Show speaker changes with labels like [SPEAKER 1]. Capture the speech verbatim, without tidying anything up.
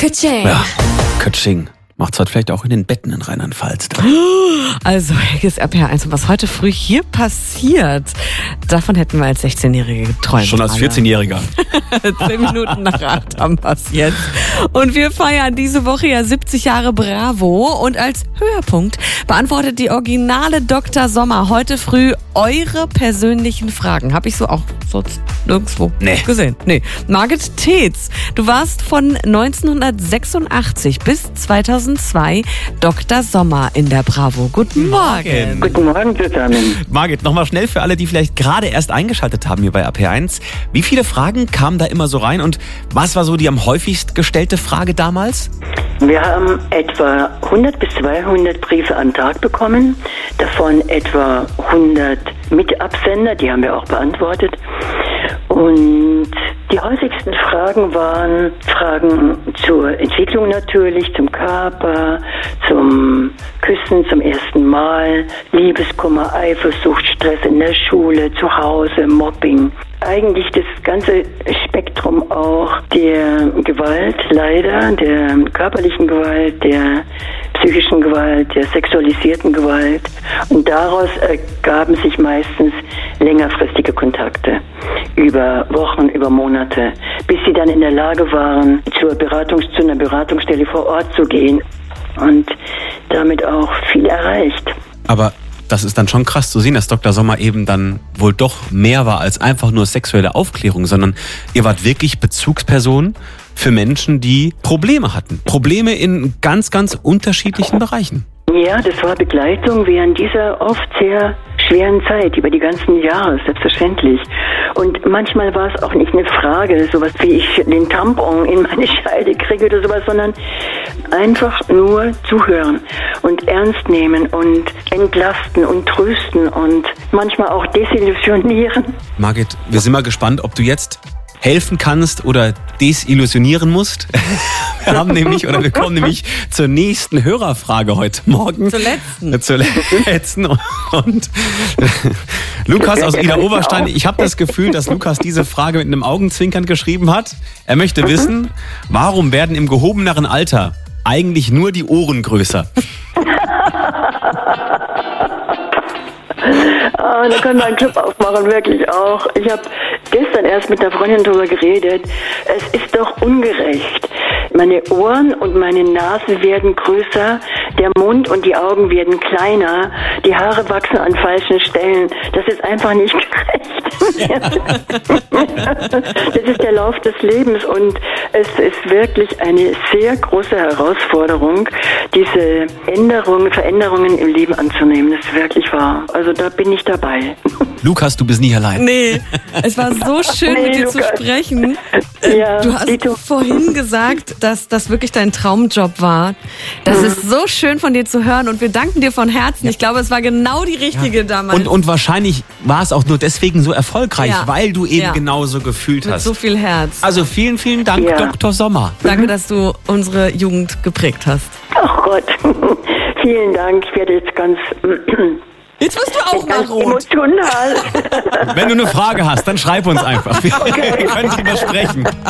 [SPEAKER 1] Katsching.
[SPEAKER 2] Ja, Katsching. Macht's heute vielleicht auch in den Betten in Rheinland-Pfalz.
[SPEAKER 1] Also, hier ist R P R eins und was heute früh hier passiert, davon hätten wir als sechzehnjährige geträumt.
[SPEAKER 2] Schon als vierzehnjähriger.
[SPEAKER 1] Zehn Minuten nach acht haben wir's jetzt. Und wir feiern diese Woche ja siebzig Jahre Bravo. Und als Höhepunkt beantwortet die originale Doktor Sommer heute früh eure persönlichen Fragen. Habe ich so auch sonst nirgendwo
[SPEAKER 2] Nee.
[SPEAKER 1] gesehen. Nee. Margit Tetz, du warst von neunzehnhundertsechsundachtzig bis zweitausendzwei Doktor Sommer in der Bravo. Guten Morgen.
[SPEAKER 3] Guten Morgen zusammen.
[SPEAKER 2] Margit, nochmal schnell für alle, die vielleicht gerade erst eingeschaltet haben hier bei R P R eins. Wie viele Fragen kamen da immer so rein und was war so die am häufigst gestellte Frage damals?
[SPEAKER 3] Wir haben etwa hundert bis zweihundert Briefe am Tag bekommen, davon etwa hundert mit Absender, die haben wir auch beantwortet. Und die häufigsten Fragen waren Fragen zur Entwicklung natürlich, zum Körper, zum Küssen zum ersten Mal, Liebeskummer, Eifersucht, Stress in der Schule, zu Hause, Mobbing. Eigentlich das ganze Spektrum auch der Gewalt, leider, der körperlichen Gewalt, der psychischen Gewalt, der sexualisierten Gewalt. Und daraus ergaben sich meistens längerfristige Kontakte über Wochen, über Monate, bis sie dann in der Lage waren, zur Beratungs- zu einer Beratungsstelle vor Ort zu gehen und damit auch viel erreicht.
[SPEAKER 2] Aber das ist dann schon krass zu sehen, dass Doktor Sommer eben dann wohl doch mehr war als einfach nur sexuelle Aufklärung, sondern ihr wart wirklich Bezugsperson für Menschen, die Probleme hatten. Probleme in ganz, ganz unterschiedlichen Bereichen.
[SPEAKER 3] Ja, das war Begleitung während dieser oft sehr schweren Zeit, über die ganzen Jahre, selbstverständlich. Und manchmal war es auch nicht eine Frage, sowas wie ich den Tampon in meine Scheide kriege oder sowas, sondern einfach nur zuhören und ernst nehmen und entlasten und trösten und manchmal auch desillusionieren.
[SPEAKER 2] Margit, wir sind mal gespannt, ob du jetzt helfen kannst oder desillusionieren musst. Wir haben nämlich, oder wir kommen nämlich zur nächsten Hörerfrage heute Morgen.
[SPEAKER 1] Zur letzten.
[SPEAKER 2] Zur letzten. Und Lukas aus Ida Oberstein, ich habe das Gefühl, dass Lukas diese Frage mit einem Augenzwinkern geschrieben hat. Er möchte wissen, warum werden im gehobeneren Alter eigentlich nur die Ohren größer?
[SPEAKER 3] Ah, da können wir einen Club aufmachen, wirklich auch. Ich habe gestern erst mit einer Freundin darüber geredet. Es ist doch ungerecht. Meine Ohren und meine Nase werden größer, der Mund und die Augen werden kleiner, die Haare wachsen an falschen Stellen. Das ist einfach nicht gerecht. Das ist der Lauf des Lebens und es ist wirklich eine sehr große Herausforderung, diese Änderungen, Veränderungen im Leben anzunehmen. Das ist wirklich wahr. Also da bin ich dabei.
[SPEAKER 2] Lukas, du bist nie allein.
[SPEAKER 1] Nee, es war so schön,
[SPEAKER 3] Nee,
[SPEAKER 1] mit dir
[SPEAKER 3] Lukas.
[SPEAKER 1] zu sprechen. Äh,
[SPEAKER 3] Ja,
[SPEAKER 1] du hast
[SPEAKER 3] Dito.
[SPEAKER 1] vorhin gesagt, dass das wirklich dein Traumjob war. Das ist so schön von dir zu hören und wir danken dir von Herzen. Ich glaube, es war genau die richtige damals.
[SPEAKER 2] Und, und wahrscheinlich war es auch nur deswegen so erfolgreich,
[SPEAKER 1] Ja.
[SPEAKER 2] weil du eben
[SPEAKER 1] Ja.
[SPEAKER 2] genauso gefühlt
[SPEAKER 1] mit
[SPEAKER 2] hast.
[SPEAKER 1] so viel Herz.
[SPEAKER 2] Also vielen, vielen Dank,
[SPEAKER 3] Ja.
[SPEAKER 2] Doktor Sommer.
[SPEAKER 1] Danke, dass du unsere Jugend geprägt hast.
[SPEAKER 3] Ach Gott, vielen Dank. Ich werde jetzt ganz,
[SPEAKER 1] Jetzt wirst du auch mal
[SPEAKER 3] ganz
[SPEAKER 1] rot.
[SPEAKER 3] emotional.
[SPEAKER 2] Wenn du eine Frage hast, dann schreib uns einfach. Wir können drüber sprechen.